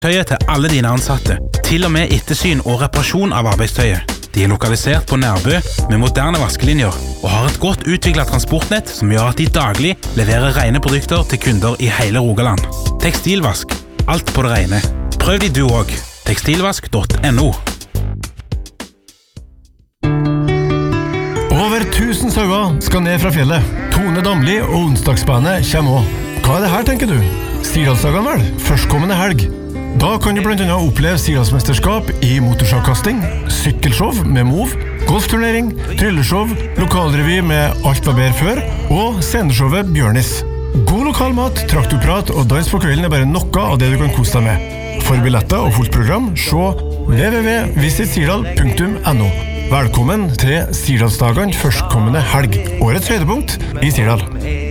Tøyet til alle dine ansatte, til og med ettersyn og reparasjon av arbeidstøyet. De lokalisert på Nærbø med moderne vaskelinjer og har et godt utviklet transportnett som gjør at de daglig leverer rene produkter til kunder i hele Rogaland. Tekstilvask, alt på det rene. Prøv de du også. Tekstilvask.no. Over 1000 sauer skal ned fra fjellet. Tone Damli og onsdagsbandet kommer også. Hva det her, tenker du? Sirdalsdagene vel? Førstkommende helg. Da kan du blant annet oppleve Sirdalsmesterskap i motorsagkasting, sykkelshow med Move, golfturnering, trylleshow, lokalrevy med Alt var bedre før, og sceneshowet Bjørnis. God lokal mat, traktorprat og dans på kvelden bare noe av det du kan kose deg med. For billetter og fullt program, se www.visitsirdal.no. Velkommen til Sirdalsdagene førstkommende helg, årets høydepunkt i Sirdal.